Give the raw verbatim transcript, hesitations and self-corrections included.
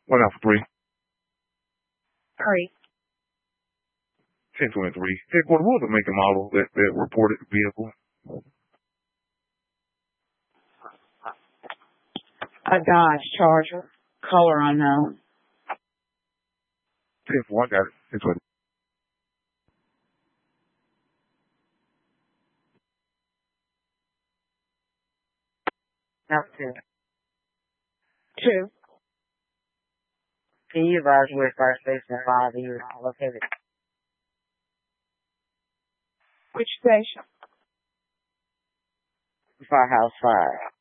One Alpha three. Three. ten twenty-three. Headquarters, what was the make and model that, that reported vehicle? A Dodge Charger. Color unknown. ten four, I got it. ten twenty. Number two. Two. Can you advise where fire station five is located? Which station? Firehouse five.